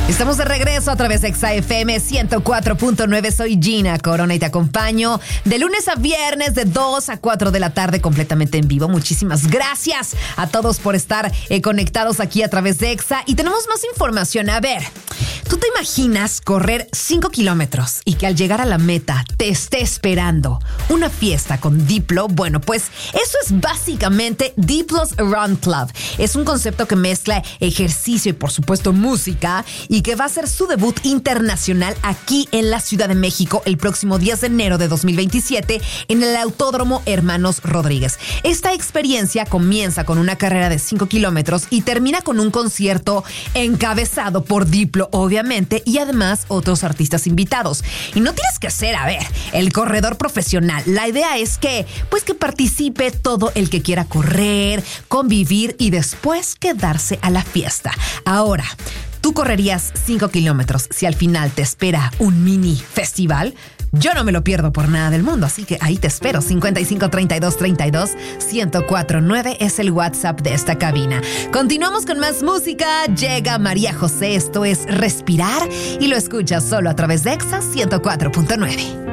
Estamos de regreso a través de Exa FM 104.9. Soy Gina Corona y te acompaño de lunes a viernes de 2 a 4 de la tarde completamente en vivo. Muchísimas gracias a todos por estar conectados aquí a través de Exa. Y tenemos más información. A ver, ¿tú te imaginas correr 5 kilómetros y que al llegar a la meta te esté esperando una fiesta con Diplo? Bueno, pues eso es básicamente Diplo's Run Club. Es un concepto que mezcla ejercicio y por supuesto música y que va a hacer su debut internacional aquí en la Ciudad de México el próximo 10 de enero de 2027 en el Autódromo Hermanos Rodríguez. Esta experiencia comienza con una carrera de 5 kilómetros y termina con un concierto encabezado por Diplo, obviamente, y además otros artistas invitados. Y no tienes que ser, el corredor profesional. La idea es que participe todo el que quiera correr, convivir y después quedarse a la fiesta. Ahora, ¿tú correrías 5 kilómetros si al final te espera un mini festival? Yo no me lo pierdo por nada del mundo, así que ahí te espero. 553232-1049 es el WhatsApp de esta cabina. Continuamos con más música. Llega María José. Esto es Respirar y lo escuchas solo a través de Exa 104.9.